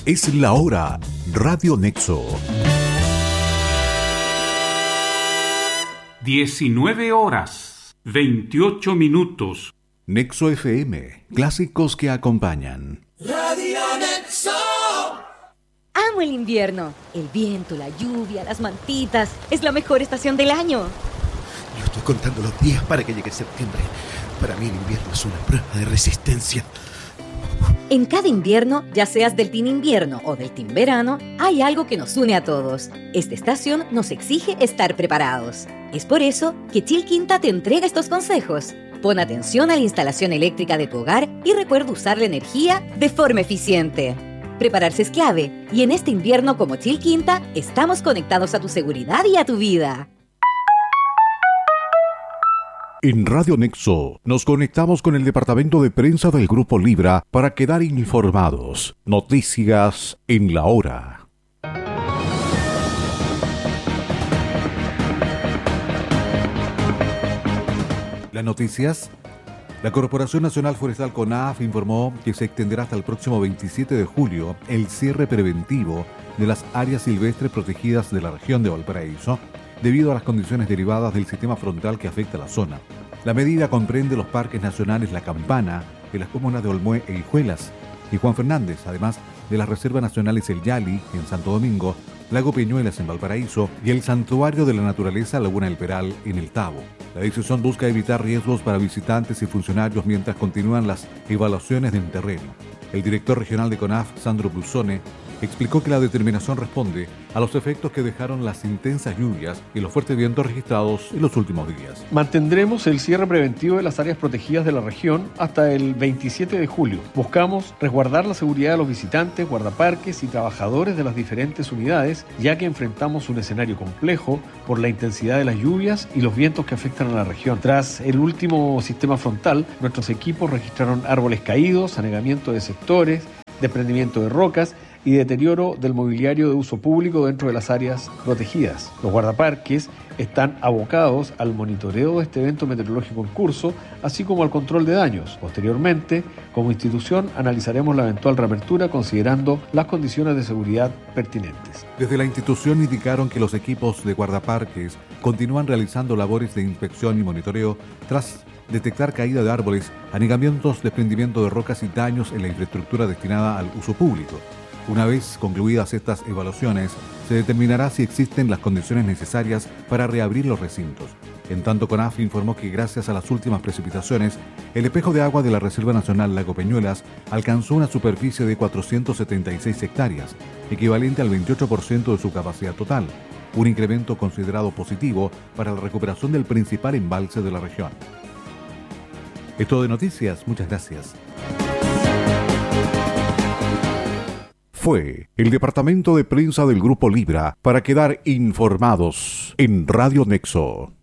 Es la hora. Radio Nexo. 19 horas, 28 minutos. Nexo FM. Clásicos que acompañan. Radio Nexo. Amo el invierno. El viento, la lluvia, las mantitas. Es la mejor estación del año. Yo estoy contando los días para que llegue septiembre. Para mí el invierno es una prueba de resistencia. En cada invierno, ya seas del team invierno o del team verano, hay algo que nos une a todos. Esta estación nos exige estar preparados. Es por eso que Chilquinta te entrega estos consejos. Pon atención a la instalación eléctrica de tu hogar y recuerda usar la energía de forma eficiente. Prepararse es clave, y en este invierno como Chilquinta, estamos conectados a tu seguridad y a tu vida. En Radio Nexo nos conectamos con el departamento de prensa del Grupo Libra para quedar informados. Noticias en la hora. Las noticias. La Corporación Nacional Forestal CONAF informó que se extenderá hasta el próximo 27 de julio el cierre preventivo de las áreas silvestres protegidas de la región de Valparaíso, debido a las condiciones derivadas del sistema frontal que afecta a la zona. La medida comprende los parques nacionales La Campana, en las comunas de Olmué e Hijuelas, y Juan Fernández, además de las reservas nacionales El Yali, en Santo Domingo, Lago Peñuelas, en Valparaíso, y el Santuario de la Naturaleza Laguna del Peral, en El Tabo. La decisión busca evitar riesgos para visitantes y funcionarios mientras continúan las evaluaciones del terreno. El director regional de CONAF, Sandro Brusone, explicó que la determinación responde a los efectos que dejaron las intensas lluvias y los fuertes vientos registrados en los últimos días. Mantendremos el cierre preventivo de las áreas protegidas de la región hasta el 27 de julio. Buscamos resguardar la seguridad de los visitantes, guardaparques y trabajadores de las diferentes unidades, ya que enfrentamos un escenario complejo por la intensidad de las lluvias y los vientos que afectan a la región. Tras el último sistema frontal, nuestros equipos registraron árboles caídos, anegamiento de sectores, desprendimiento de rocas y deterioro del mobiliario de uso público dentro de las áreas protegidas. Los guardaparques están abocados al monitoreo de este evento meteorológico en curso, así como al control de daños. Posteriormente, como institución, analizaremos la eventual reapertura considerando las condiciones de seguridad pertinentes. Desde la institución indicaron que los equipos de guardaparques continúan realizando labores de inspección y monitoreo tras detectar caída de árboles, anegamientos, desprendimiento de rocas y daños en la infraestructura destinada al uso público. Una vez concluidas estas evaluaciones, se determinará si existen las condiciones necesarias para reabrir los recintos. En tanto, CONAF informó que gracias a las últimas precipitaciones, el espejo de agua de la Reserva Nacional Lago Peñuelas alcanzó una superficie de 476 hectáreas, equivalente al 28% de su capacidad total, un incremento considerado positivo para la recuperación del principal embalse de la región. Es todo de noticias, muchas gracias. Fue el departamento de prensa del Grupo Libra para quedar informados en Radio Nexo.